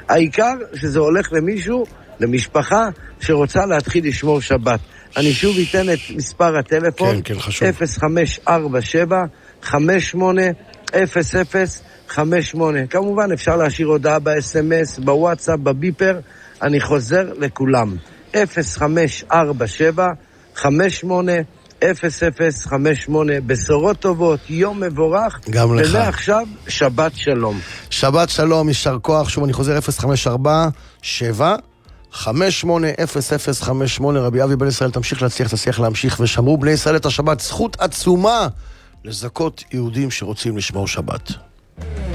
העיקר שזה הולך למישהו, למשפחה שרוצה להתחיל לשמור שבת. אני שוב אתן את מספר הטלפון, כן, חשוב. 0547-580058. כמובן אפשר להשאיר הודעה ב-SMS, בוואטסאפ, בביפר. אני חוזר לכולם. 0547-580058. בשורות טובות, יום מבורך. גם לך. ומעכשיו, שבת שלום. שבת שלום, יישר כוח. שוב אני חוזר, 0547-580058. רבי אבי בן ישראל, תמשיך להצליח, תצליח להמשיך, ושמרו בני ישראל את השבת. זכות עצומה לזכות יהודים שרוצים לשמור שבת.